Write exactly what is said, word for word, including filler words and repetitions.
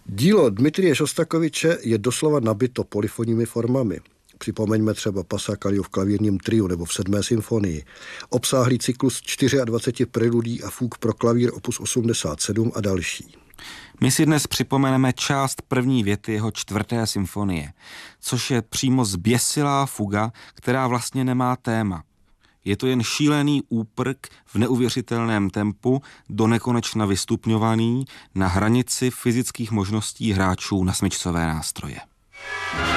Dílo Dmitrije Šostakoviče je doslova nabito polyfonními formami. Připomeňme třeba Passacaglia v klavírním triu nebo v sedmé symfonii. Obsáhlý cyklus dvacet čtyři preludí a fúg pro klavír opus osmdesát sedm a další. My si dnes připomeneme část první věty jeho čtvrté symfonie, což je přímo zběsilá fuga, která vlastně nemá téma. Je to jen šílený úprk v neuvěřitelném tempu, donekonečna vystupňovaný na hranici fyzických možností hráčů na smyčcové nástroje.